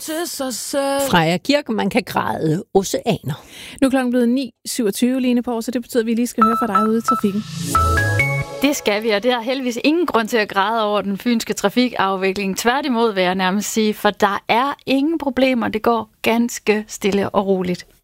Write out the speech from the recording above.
til sig selv. Freja Kirk, man kan græde oceaner. Nu er klokken blevet 9.27, Line Poul, så det betyder, at vi lige skal høre fra dig ude i trafikken. Det skal vi, og det er heldigvis ingen grund til at græde over den fynske trafikafvikling. Tværtimod vil jeg nærmest sige, for der er ingen problemer. Det går ganske stille og roligt.